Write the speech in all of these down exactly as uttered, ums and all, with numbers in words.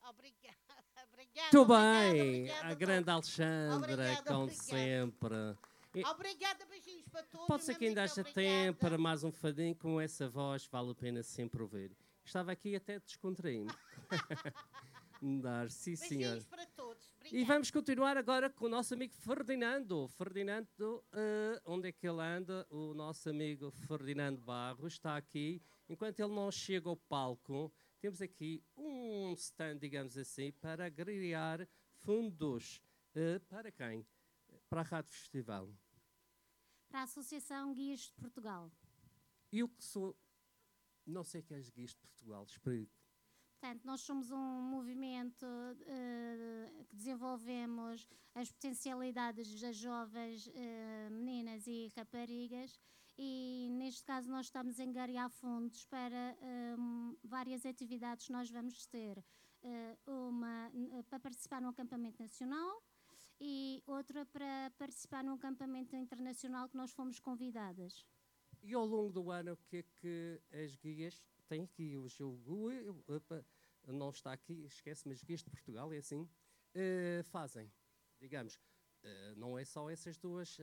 Obrigada, obrigada, Muito obrigada, bem, obrigada, a grande doutor. Alexandra, Obrigada, como obrigada. sempre. E Obrigada, beijinhos para todos. pode ser meu que ainda muito haja tempo obrigada. para mais um fadinho, com essa voz vale a pena sempre ouvir. Estava aqui até descontraí-me. Dar, sim, senhor. Beijinhos para todos. E Obrigada. vamos continuar agora com o nosso amigo Ferdinando. Ferdinando, eh, onde é que ele anda? O nosso amigo Ferdinando Barros está aqui. Enquanto ele não chega ao palco, temos aqui um stand, digamos assim, para agregar fundos. Eh, para quem? Para a Rádio Festival. Para a Associação Guias de Portugal. E o que sou... Não sei o que é as Guias de Portugal, explico. Portanto, nós somos um movimento uh, que desenvolvemos as potencialidades das jovens uh, meninas e raparigas e, neste caso, nós estamos a angariar fundos para um, várias atividades que nós vamos ter. Uh, uma uh, para participar num acampamento nacional e outra para participar num acampamento internacional que nós fomos convidadas. E ao longo do ano, o que é que as guias têm aqui? O jogo não está aqui, esquece-me, as guias de Portugal, é assim, uh, fazem, digamos, uh, não é só essas duas uh,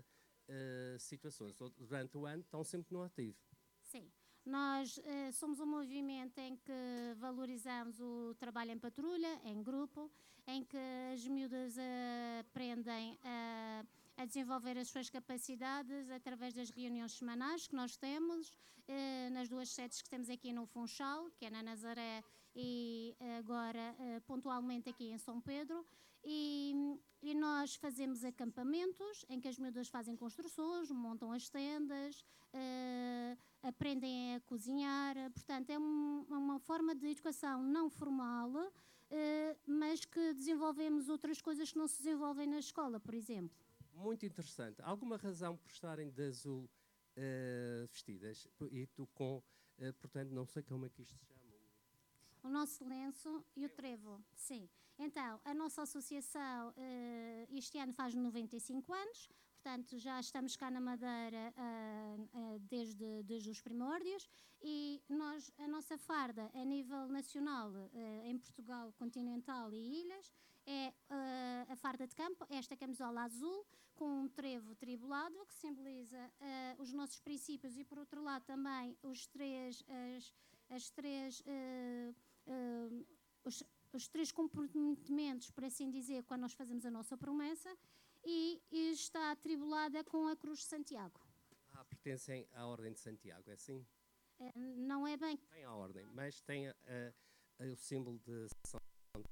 uh, situações. Durante o ano estão sempre no ativo. Sim. Nós uh, somos um movimento em que valorizamos o trabalho em patrulha, em grupo, em que as miúdas uh, aprendem a... Uh, a desenvolver as suas capacidades através das reuniões semanais que nós temos, eh, nas duas sedes que temos aqui no Funchal, que é na Nazaré e agora eh, pontualmente aqui em São Pedro, e, e nós fazemos acampamentos em que as miúdas fazem construções, montam as tendas, eh, aprendem a cozinhar, portanto é um, uma forma de educação não formal, eh, mas que desenvolvemos outras coisas que não se desenvolvem na escola, por exemplo. Muito interessante. Alguma razão por estarem de azul uh, vestidas? E tu com, uh, portanto, não sei como é que isto se chama. O nosso lenço e o trevo, sim. Então, a nossa associação uh, este ano faz noventa e cinco anos, portanto já estamos cá na Madeira uh, uh, desde, desde os primórdios e nós, a nossa farda a nível nacional, uh, em Portugal continental e ilhas, é uh, a farda de campo, esta camisola azul, com um trevo tribulado, que simboliza uh, os nossos princípios e, por outro lado, também os três, as, as três, uh, uh, os, os três comprometimentos, por assim dizer, quando nós fazemos a nossa promessa, e, e está atribulada com a Cruz de Santiago. Ah, pertencem à Ordem de Santiago, é assim? Uh, não é bem... Tem a Ordem, mas tem uh, uh, o símbolo de São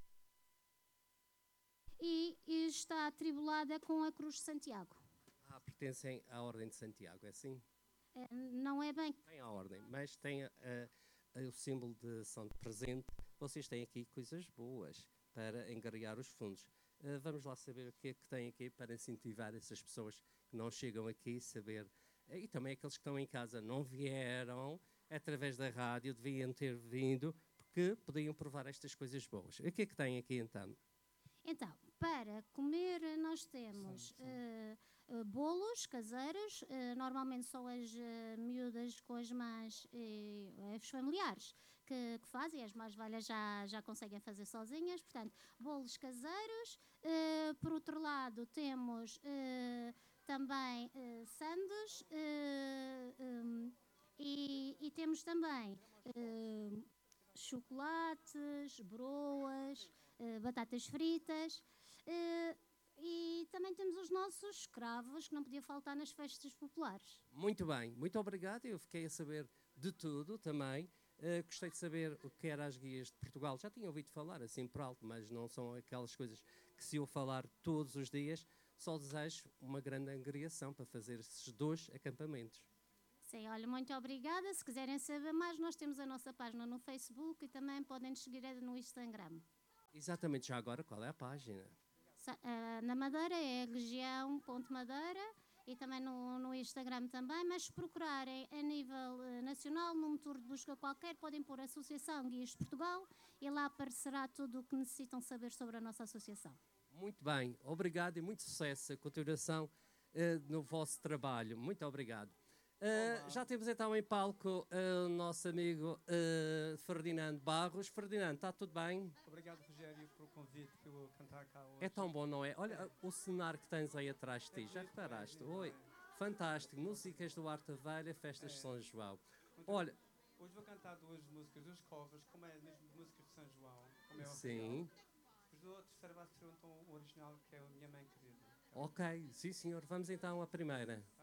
E, e está atribulada com a Cruz de Santiago. Ah, pertencem à Ordem de Santiago, é assim? Uh, não é bem... Tem a Ordem, mas tem uh, uh, o símbolo de São Presente. Vocês têm aqui coisas boas para angariar os fundos. Uh, vamos lá saber o que é que têm aqui para incentivar essas pessoas que não chegam aqui, saber. Uh, e também aqueles que estão em casa não vieram, através da rádio, deviam ter vindo, porque podiam provar estas coisas boas. O que é que têm aqui então? Então, para comer nós temos uh, uh, bolos caseiros, uh, normalmente são as uh, miúdas com as mães e os familiares que, que fazem, as mais velhas já, já conseguem fazer sozinhas, portanto, bolos caseiros. Uh, por outro lado, temos uh, também uh, sandes uh, um, e, e temos também uh, chocolates, broas, Uh, batatas fritas uh, e também temos os nossos cravos que não podia faltar nas festas populares. Muito bem, muito obrigado. Eu fiquei a saber de tudo também. Uh, gostei de saber o que eram as guias de Portugal. Já tinha ouvido falar assim por alto, mas não são aquelas coisas que se eu falar todos os dias. Só desejo uma grande angariação para fazer esses dois acampamentos. Sim, olha, muito obrigada. Se quiserem saber mais, nós temos a nossa página no Facebook e também podem nos seguir no Instagram. Exatamente, já agora, qual é a página? Uh, na Madeira é região ponto madeira e também no, no Instagram também, mas se procurarem a nível uh, nacional, num motor de busca qualquer, podem pôr Associação Guias de Portugal e lá aparecerá tudo o que necessitam saber sobre a nossa associação. Muito bem, obrigado e muito sucesso, a continuação uh, no vosso trabalho. Muito obrigado. Uh, já temos então em palco uh, o nosso amigo uh, Ferdinando Barros. Ferdinando, está tudo bem? Obrigado, Rogério, pelo convite, pelo cantar cá hoje. É tão bom, não é? Olha é. o cenário que tens aí atrás de ti, é já bonito, reparaste? É, Oi, fantástico. Músicas do Arte Velha, Festas é. de São João. Então, Olha, hoje vou cantar duas músicas, duas covers, como é mesmo músicas de São João, como é sim. oficial. Os do outro será um tom original, que é a Minha Mãe Querida. Ok, sim senhor. Vamos então à primeira.